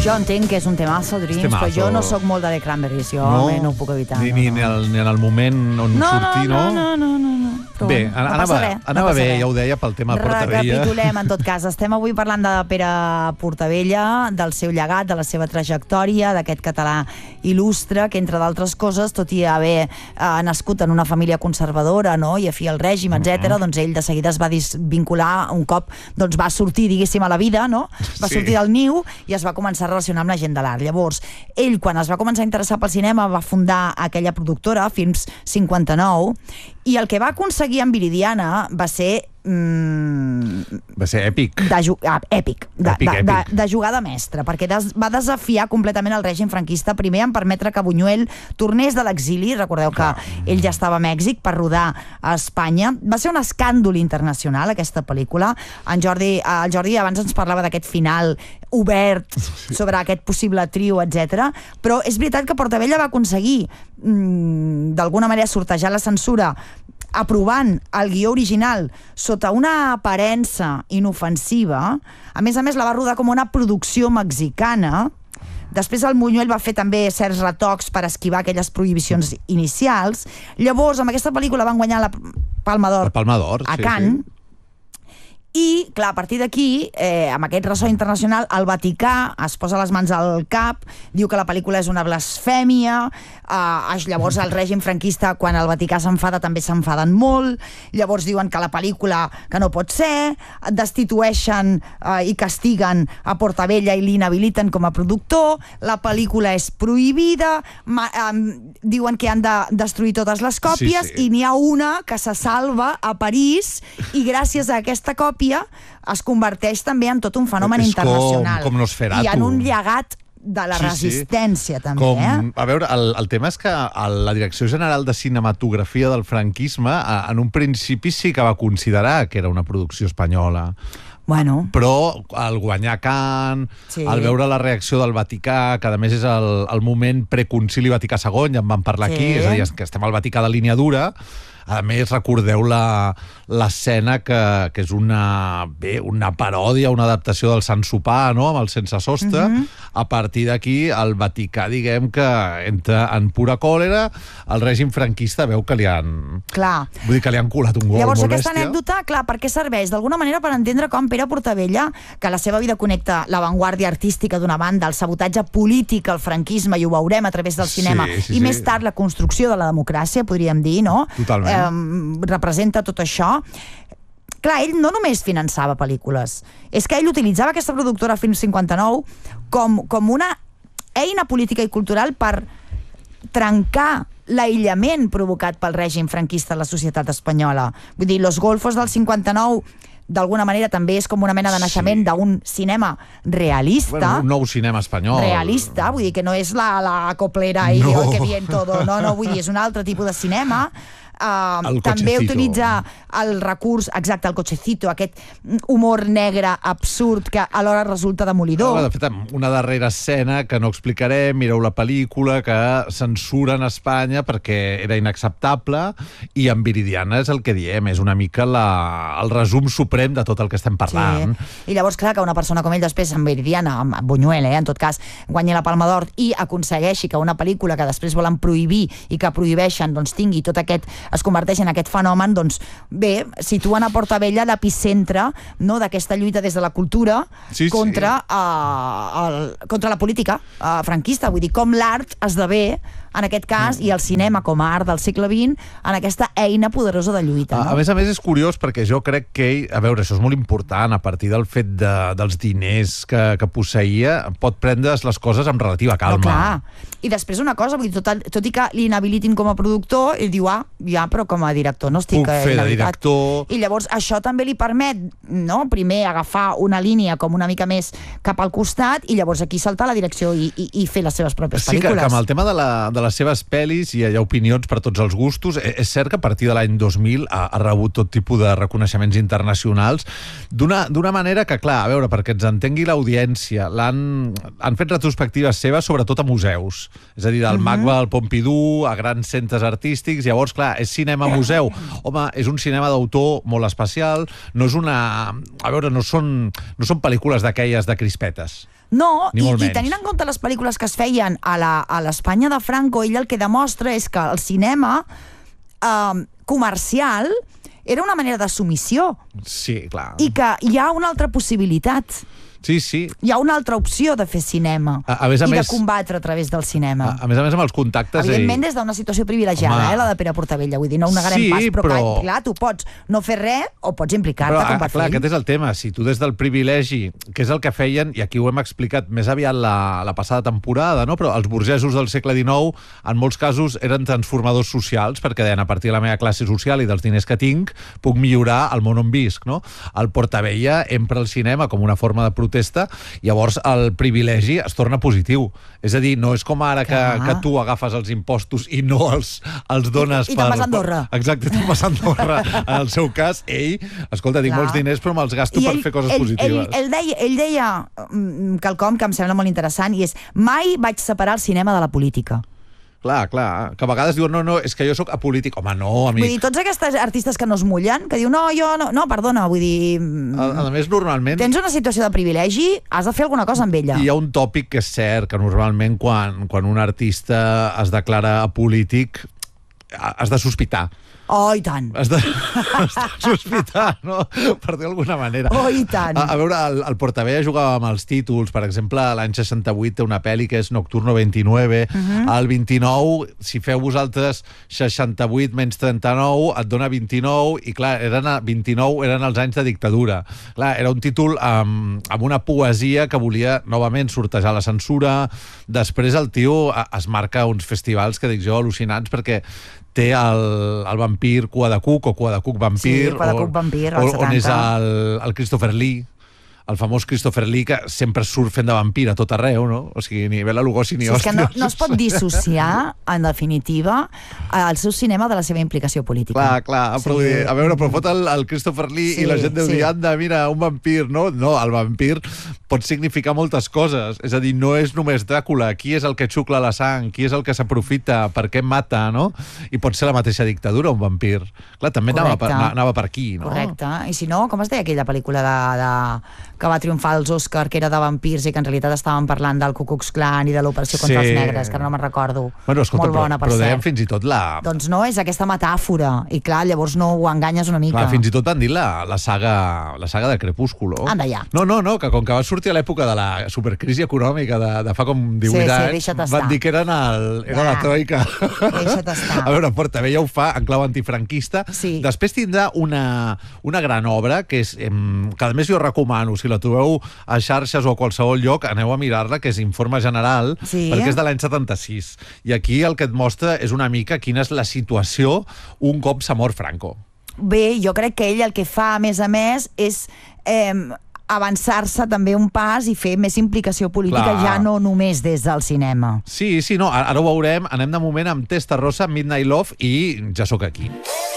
Jo entenc que és un temazo, Dreams, però jo no sóc molt de The Cranberries, jo no ho puc evitar. Ni en el moment on sortir, no? No. Bé, anava bé, ja ho deia, pel tema Portabella. Recapitulem, en tot cas. Estem avui parlant de Pere Portabella, del seu llegat, de la seva trajectòria, d'aquest català il·lustre, que, entre d'altres coses, tot i haver nascut en una família conservadora, no?, i afí al règim, etc., doncs ell de seguida es va vincular un cop, doncs va sortir, diguéssim, a la vida, no? Va sortir del niu i es va començar a relacionar amb la gent de l'art. Llavors, ell, quan es va començar a interessar pel cinema, va fundar aquella productora, Films 59, i el que va aconseguir amb Viridiana va ser... Va ser èpic. Èpic. De jugar de mestre, perquè va desafiar completament el règim franquista, primer en permetre que Buñuel tornés de l'exili. Recordeu que ell ja estava a Mèxic per rodar a Espanya. Va ser un escàndol internacional, aquesta pel·lícula. El Jordi abans ens parlava d'aquest final obert sobre aquest possible trio, etc. Però és veritat que Portabella va aconseguir d'alguna manera sortejar la censura aprovant el guió original sota una aparença inofensiva. A més, la va rodar com una producció mexicana. Després el Buñuel va fer també certs retocs per esquivar aquelles prohibicions inicials. Llavors, amb aquesta pel·lícula van guanyar la Palma d'Or a Cannes. I, clar, a partir d'aquí, amb aquest ressò internacional, el Vaticà es posa les mans al cap, diu que la pel·lícula és una blasfèmia, llavors el règim franquista, quan el Vaticà s'enfada, també s'enfaden molt, llavors diuen que la pel·lícula que no pot ser, destitueixen i castiguen a Portabella i l'inhabiliten com a productor, la pel·lícula és prohibida, diuen que han de destruir totes les còpies, i n'hi ha una que se salva a París, i gràcies a aquesta còpia es converteix també en tot un fenomen internacional. Com Nosferatu. I en un llegat de la resistència, també. A veure, el tema és que la Direcció General de Cinematografia del franquisme en un principi sí que va considerar que era una producció espanyola. Però al guanyar Cannes, al veure la reacció del Vaticà, que a més és el moment preconcili Vaticà II, ja en vam parlar aquí, és a dir, que estem al Vaticà de línia dura. A més, recordeu l'escena que és una paròdia, una adaptació del Sant Sopar, no?, amb el Sense Sostre. A partir d'aquí, el Vaticà, diguem que entra en pura còlera, el règim franquista veu que li han... Vull dir que li han colat un gol molt bèstia. Llavors, aquesta anècdota, per què serveix? D'alguna manera per entendre com Pere Portabella, que la seva vida connecta l'avantguàrdia artística d'una banda, el sabotatge polític, el franquisme, i ho veurem a través del cinema, i més tard la construcció de la democràcia, podríem dir, no? Totalment. Representa tot això. Clar, ell no només finançava pel·lícules, és que ell utilitzava aquesta productora Films 59 com una eina política i cultural per trencar l'aïllament provocat pel règim franquista a la societat espanyola. Vull dir, Los Golfos del 59 d'alguna manera també és com una mena de naixement d'un cinema realista. Un nou cinema espanyol. Realista, vull dir que no és la coplera i el que bien todo, no, vull dir, és un altre tipus de cinema. També utilitza el recurs, exacte, el cochecito, aquest humor negre absurd que alhora resulta demolidor. De fet, una darrera escena que no explicarem, mireu la pel·lícula, que censuren a Espanya perquè era inacceptable, i en Viridiana és el que diem, és una mica el resum suprem de tot el que estem parlant. I llavors, clar, que una persona com ell després, en Viridiana, amb Buñuel, en tot cas, guanyi la Palma d'Or i aconsegueixi que una pel·lícula que després volen prohibir i que prohibeixen, doncs tingui tot aquest, es converteix en aquest fenomen, doncs bé, situen a Portabella l'epicentre, no?, d'aquesta lluita des de la cultura contra la política franquista. Vull dir, com l'art esdevé, en aquest cas, i el cinema com a art del segle XX, en aquesta eina poderosa de lluita. A més, és curiós perquè jo crec que ell, a veure, això és molt important, a partir del fet dels diners que posseïa, pot prendre's les coses amb relativa calma. Clar. I després una cosa, vull dir, tot i que l'inhabilitin com a productor, ell diu, però com a director no estic inhabilitat. Puc fer de director. I llavors això també li permet, no?, primer agafar una línia com una mica més cap al costat i llavors aquí saltar a la direcció i fer les seves pròpies pel·lícules. Sí, que amb el tema de les seves pel·lis hi ha opinions per tots els gustos. És cert que a partir de l'any 2000 ha rebut tot tipus de reconeixements internacionals d'una manera que, clar, a veure, perquè ens entengui l'audiència, han fet retrospectives seves sobretot a museus, és a dir, del MACBA al Pompidou, a grans centres artístics. Llavors, clar, és cinema museu. Home, és un cinema d'autor molt especial, no és una... A veure, no són pel·lícules d'aquelles de crispetes. No, i tenint en compte les pel·lícules que es feien a l'Espanya de Franco, ell el que demostra és que el cinema comercial era una manera de submissió. Sí, clar. I que hi ha una altra possibilitat. Sí, sí. Hi ha una altra opció de fer cinema i de combatre a través del cinema. A més, amb els contactes... Evidentment, des d'una situació privilegiada, la de Pere Portabella. Vull dir, no ho negarem pas, però clar, tu pots no fer res o pots implicar-te com va fer ell. Aquest és el tema. Si tu des del privilegi, que és el que feien, i aquí ho hem explicat més aviat la passada temporada, no? Però els burgesos del segle XIX, en molts casos, eren transformadors socials, perquè deien, a partir de la meva classe social i dels diners que tinc, puc millorar el món on visc, no? El Portabella empra el cinema com una forma de protesta, llavors el privilegi es torna positiu. És a dir, no és com ara que tu agafes els impostos i no els dones I te'n vas a Andorra. Exacte, te'n vas a Andorra. En el seu cas, ell, escolta, tinc molts diners però me'ls gasto per fer coses positives. Ell deia quelcom que em sembla molt interessant i és: mai vaig separar el cinema de la política. Clar, que a vegades diuen, no, és que jo sóc apolític. Home, no, amic. Vull dir, tots aquests artistes que no es mullen, que diuen, no, perdona, vull dir... A més, normalment... Tens una situació de privilegi, has de fer alguna cosa amb ella. Hi ha un tòpic que és cert, que normalment quan un artista es declara apolític, has de sospitar. Oh, i tant. Has de sospitar, no? Per dir d'alguna manera. Oh, i tant. A veure, el Portabella jugava amb els títols. Per exemple, l'any 68 té una pel·li que és Nocturno 29. El 29, si feu vosaltres 68 menys 39, et dona 29. I clar, 29 eren els anys de dictadura. Clar, era un títol amb una poesia que volia, novament, sortejar la censura. Després el tio es marca uns festivals que dic jo al·lucinants, perquè té el vampir Cua de Cuc o Cua de Cuc vampir. Sí, Cua de Cuc vampir, als 70. On és el Christopher Lee, el famós Christopher Lee, que sempre surt fent de vampir a tot arreu, no? O sigui, ni Bela Lugosi ni hòsties. És que no es pot dissociar, en definitiva, el seu cinema de la seva implicació política. Clar, però vull dir, a veure, però fot el Christopher Lee i la gent deu dir, anda, mira, un vampir, no? No, el vampir pot significar moltes coses. És a dir, no és només Dràcula. Qui és el que xucla la sang? Qui és el que s'aprofita? Per què mata, no? I pot ser la mateixa dictadura, un vampir. Clar, també anava per aquí, no? Correcte. I si no, com es deia aquella pel·lícula que va triomfar als Òscar, que era de vampirs i que en realitat estaven parlant del Ku Klux Klan i de l'operació contra els negres, que no me'n recordo. Bueno, escolta, molt bona, per però cert. dèiem fins i tot Doncs no, és aquesta metàfora. I clar, llavors no ho enganyes una mica. Clar, fins i tot van dir la saga de Crepúsculo. Anda ja. No, que com que va sortir a l'època de la supercrisi econòmica de fa com 18 anys, van dir que era la troika. Deixa't estar. A veure, Portabella ho fa en clau antifranquista. Sí. Després tindrà una gran obra, que és, que a més jo recomano, si la trobeu a xarxes o a qualsevol lloc, aneu a mirar-la, que és Informe General, perquè és de l'any 76. I aquí el que et mostra és una mica quina és la situació un cop s'ha mort Franco. Bé, jo crec que ell el que fa, a més, és avançar-se també un pas i fer més implicació política, ja no només des del cinema. Sí, no, ara ho veurem. Anem de moment amb Testa Rosa, Midnight Love i Ja sóc aquí.